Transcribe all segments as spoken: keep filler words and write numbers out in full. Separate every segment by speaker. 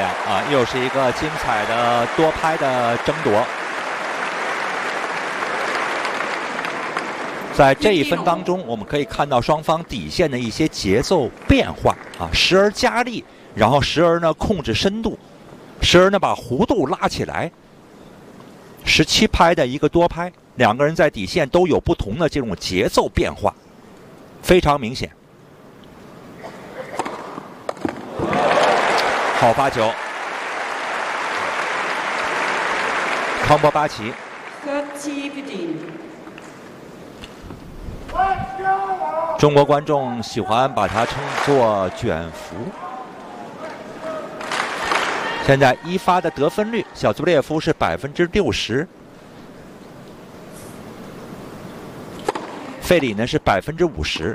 Speaker 1: 亮啊！又是一个精彩的多拍的争夺。在这一分当中，我们可以看到双方底线的一些节奏变化啊，时而加力，然后时而呢控制深度，时而呢把弧度拉起来。十七拍的一个多拍，两个人在底线都有不同的这种节奏变化，非常明显。好发球，康波巴奇。中国观众喜欢把它称作卷福。现在一发的得分率，小兹布列夫是百分之六十，费里呢是百分之五十。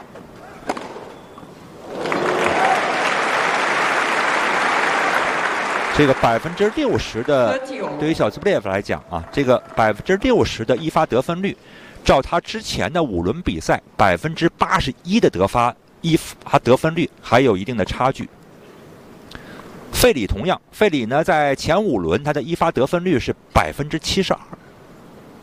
Speaker 1: 这个百分之六十的，对于小兹布列夫来讲啊，这个百分之六十的一发得分率，照他之前的五轮比赛百分之八十一的得发一发得分率还有一定的差距。费里同样，费里呢在前五轮他的一发得分率是百分之七十二。